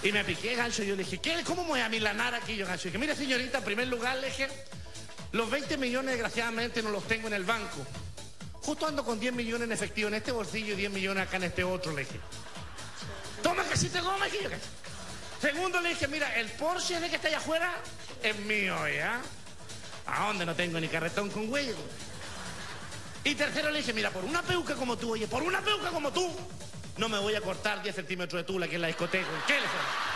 Y me piqué, gancho, y yo le dije, ¿cómo me voy a milanar aquí yo, gancho? Y que mire, señorita, en primer lugar le dije, los 20 millones desgraciadamente no los tengo en el banco. Justo ando con 10 millones en efectivo en este bolsillo y 10 millones acá en este otro, le dije. Toma que si te goma aquí yo, gancho. Segundo le dije, mira, el Porsche de que está allá afuera es mío, ¿ya? ¿A dónde no tengo ni carretón con huello? Y tercero le dije, mira, por una peuca como tú, oye, por una peuca como tú, no me voy a cortar 10 centímetros de tula aquí en la discoteca. ¿Qué le fue?